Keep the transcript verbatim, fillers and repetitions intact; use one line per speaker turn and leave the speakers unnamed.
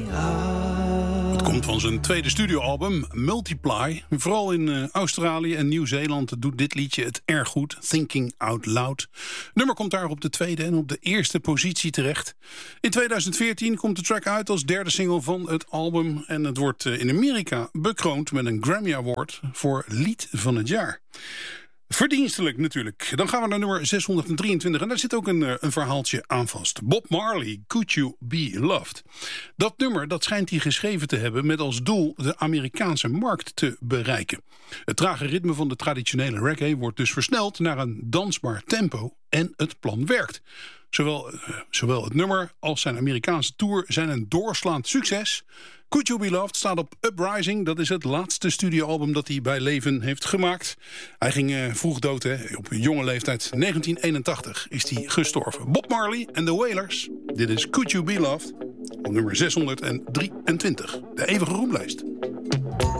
out.
Het komt van zijn tweede studioalbum, Multiply. Vooral in uh, Australië en Nieuw-Zeeland doet dit liedje het erg goed. Thinking Out Loud. Het nummer komt daar op de tweede en op de eerste positie terecht. In tweeduizend veertien komt de track uit als derde single van het album. En het wordt uh, in Amerika bekroond met een Grammy Award voor lied van het jaar. Verdienstelijk natuurlijk. Dan gaan we naar nummer zeshonderddrieëntwintig. En daar zit ook een, een verhaaltje aan vast. Bob Marley, Could You Be Loved? Dat nummer dat schijnt hij geschreven te hebben met als doel de Amerikaanse markt te bereiken. Het trage ritme van de traditionele reggae wordt dus versneld naar een dansbaar tempo. En het plan werkt. Zowel, uh, zowel het nummer als zijn Amerikaanse tour zijn een doorslaand succes. Could You Be Loved staat op Uprising. Dat is het laatste studioalbum dat hij bij leven heeft gemaakt. Hij ging uh, vroeg dood, hè. Op jonge leeftijd. negentien eenentachtig is hij gestorven. Bob Marley en The Wailers. Dit is Could You Be Loved. Op nummer zeshonderddrieëntwintig. De eeuwige roemlijst.